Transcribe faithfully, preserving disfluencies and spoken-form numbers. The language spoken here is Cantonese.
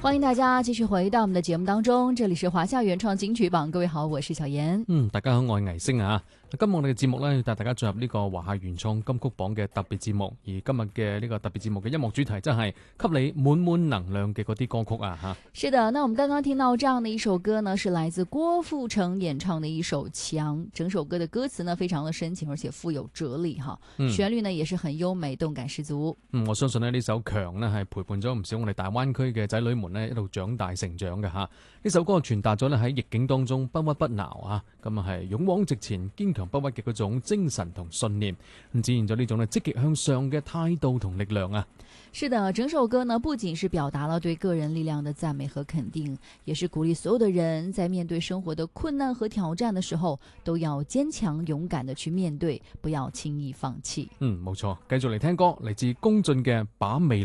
欢迎大家繼續回到我們的節目當中，這裡是華夏原創金曲榜，各位好，我是小妍。 嗯，大家好，我係倪星啊。今日我哋嘅節目呢，要帶大家進入呢個華夏原創金曲榜嘅特別節目，而今日嘅呢個特別節目嘅音樂主題真係給你滿滿能量嘅嗰啲歌曲啊吓。 是的，那我們剛剛聽到這樣的一首歌呢，是來自郭富城演唱的一首《牆》，整首歌的歌詞呢非常的深情，而且富有哲理哈， 嗯、 旋律呢也是很優美，動感十足。 嗯，我相信呢呢首《牆》呢係陪伴咗唔少我哋大灣區嘅仔女們呢一路長大成長嘅吓。呢首歌傳達咗呢喺逆境當中不屈不撓啊，咁啊係勇往直前、堅強不屈嘅嗰種精神同信念，咁展現咗呢種呢積極向上嘅態度同力量啊。 是的，整首歌呢不僅是表達了對個人力量的讚美和肯定，也是鼓勵所有的人在面對生活的困難和挑戰的時候，都要堅強勇敢地去面對，不要輕易放棄。 嗯，冇錯，繼續嚟聽歌，嚟自龔俊嘅《把未來》